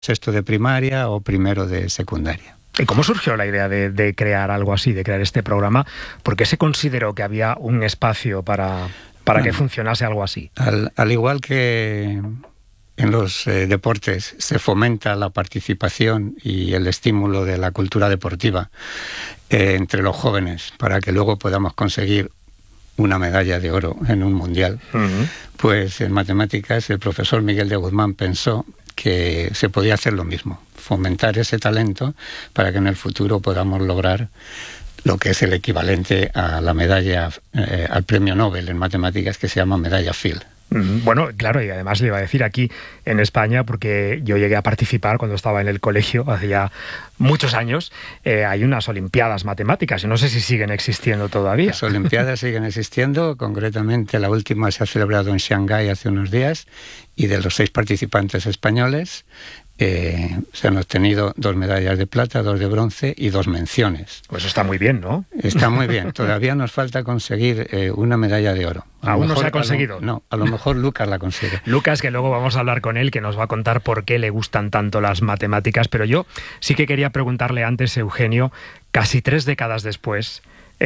sexto de primaria o primero de secundaria. ¿Y cómo surgió la idea de crear algo así, de crear este programa? ¿Por qué se consideró que había un espacio para que funcionase algo así? Al igual que en los deportes se fomenta la participación y el estímulo de la cultura deportiva entre los jóvenes para que luego podamos conseguir una medalla de oro en un mundial, pues en matemáticas el profesor Miguel de Guzmán pensó que se podía hacer lo mismo, fomentar ese talento para que en el futuro podamos lograr lo que es el equivalente a la medalla, al premio Nobel en matemáticas, que se llama medalla Field. Bueno, claro, y además le iba a decir aquí en España, porque yo llegué a participar cuando estaba en el colegio, hace ya muchos años, hay unas Olimpiadas Matemáticas, y no sé si siguen existiendo todavía. Las Olimpiadas siguen existiendo, concretamente la última se ha celebrado en Shanghái hace unos días, y de los 6 participantes españoles se han obtenido 2 medallas de plata, 2 de bronce y 2 menciones. Pues está muy bien, ¿no? Está muy bien. Todavía nos falta conseguir una medalla de oro. ¿Aún no se ha conseguido? No, a lo mejor Lucas la consigue. Lucas, que luego vamos a hablar con él, que nos va a contar por qué le gustan tanto las matemáticas. Pero yo sí que quería preguntarle antes, Eugenio, casi 3 décadas después,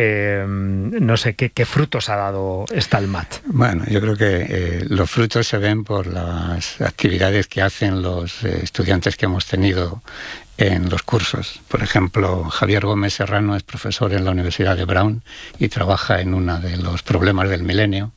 no sé, ¿qué frutos ha dado STALMAT? Bueno, yo creo que los frutos se ven por las actividades que hacen los estudiantes que hemos tenido en los cursos. Por ejemplo, Javier Gómez Serrano es profesor en la Universidad de Brown y trabaja en uno de los problemas del milenio.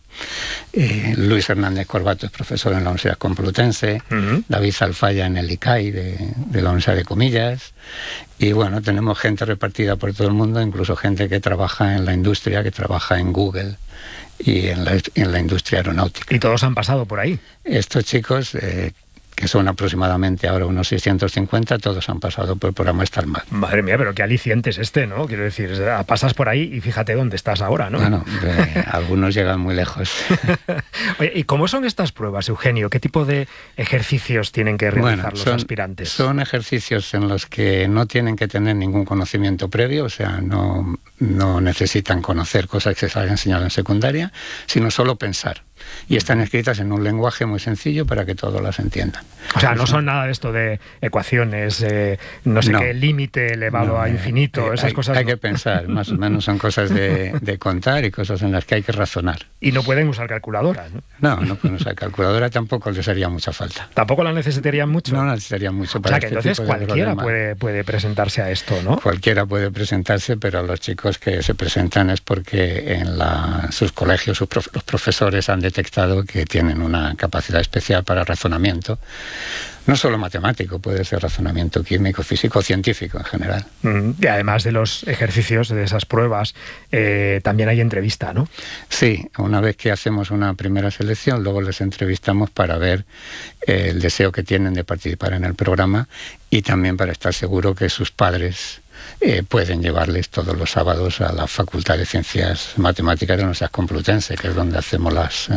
Luis Hernández Corbato es profesor en la Universidad Complutense, David Alfaya en el ICAI de la Universidad de Comillas, y bueno, tenemos gente repartida por todo el mundo, incluso gente que trabaja en la industria, que trabaja en Google y en la industria aeronáutica. ¿Y todos han pasado por ahí? Estos chicos, que son aproximadamente ahora unos 650, todos han pasado por el programa STALMAT. Madre mía, pero qué aliciente es este, ¿no? Quiero decir, pasas por ahí y fíjate dónde estás ahora, ¿no? Bueno, algunos llegan muy lejos. Oye, ¿y cómo son estas pruebas, Eugenio? ¿Qué tipo de ejercicios tienen que realizar los aspirantes? Son ejercicios en los que no tienen que tener ningún conocimiento previo, o sea, no necesitan conocer cosas que se les han enseñado en secundaria, sino solo pensar. Y están escritas en un lenguaje muy sencillo para que todos las entiendan. O sea, no son nada de esto de ecuaciones, no sé qué, límite elevado a infinito, esas cosas. Hay que pensar, más o menos son cosas de contar y cosas en las que hay que razonar. Y no pueden usar calculadora, ¿no? No pueden usar calculadora, tampoco les haría mucha falta. ¿Tampoco la necesitarían mucho? No necesitarían mucho. Para o sea, que entonces cualquiera puede presentarse a esto, ¿no? Cualquiera puede presentarse, pero los chicos que se presentan es porque en sus colegios los profesores han detectado que tienen una capacidad especial para razonamiento, no solo matemático, puede ser razonamiento químico, físico, científico en general. Y además de los ejercicios, de esas pruebas, también hay entrevista, ¿no? Sí, una vez que hacemos una primera selección, luego les entrevistamos para ver el deseo que tienen de participar en el programa y también para estar seguro que sus padres pueden llevarles todos los sábados a la Facultad de Ciencias Matemáticas de la Universidad Complutense, que es donde hacemos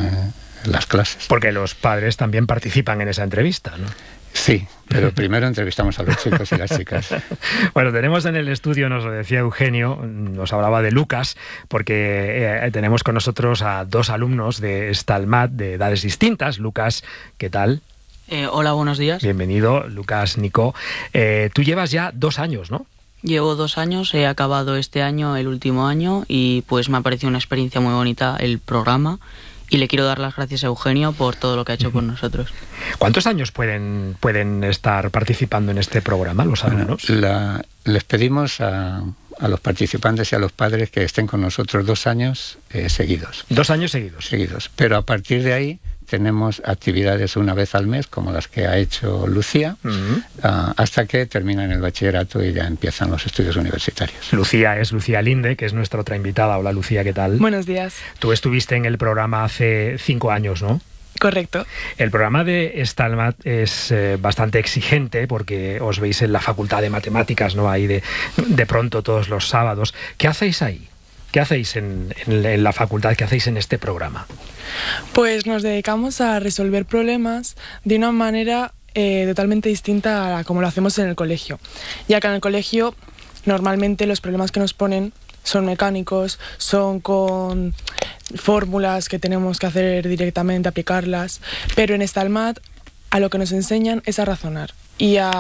las clases. Porque los padres también participan en esa entrevista, ¿no? Sí, pero primero entrevistamos a los chicos y las chicas. Bueno, tenemos en el estudio, nos lo decía Eugenio, nos hablaba de Lucas, porque tenemos con nosotros a 2 alumnos de STALMAT de edades distintas. Lucas, ¿qué tal? Hola, buenos días. Bienvenido, Lucas Nico. Tú llevas ya 2 años, ¿no? Llevo 2 años, he acabado este año, el último año, y pues me ha parecido una experiencia muy bonita el programa. Y le quiero dar las gracias a Eugenio por todo lo que ha hecho por nosotros. ¿Cuántos años pueden estar participando en este programa los alumnos? Les pedimos a los participantes y a los padres que estén con nosotros 2 años seguidos. 2 años seguidos. Seguidos. Pero a partir de ahí tenemos actividades una vez al mes, como las que ha hecho Lucía, hasta que terminan el bachillerato y ya empiezan los estudios universitarios. Lucía es Lucía Linde, que es nuestra otra invitada. Hola, Lucía, ¿qué tal? Buenos días. Tú estuviste en el programa hace 5 años, ¿no? Correcto. El programa de STALMAT es bastante exigente porque os veis en la Facultad de Matemáticas, ¿no? Ahí de pronto todos los sábados. ¿Qué hacéis ahí? ¿Qué hacéis en la facultad? ¿Qué hacéis en este programa? Pues nos dedicamos a resolver problemas de una manera totalmente distinta a como lo hacemos en el colegio. Ya que en el colegio normalmente los problemas que nos ponen son mecánicos, son con fórmulas que tenemos que hacer directamente, aplicarlas, pero en STALMAT a lo que nos enseñan es a razonar. y a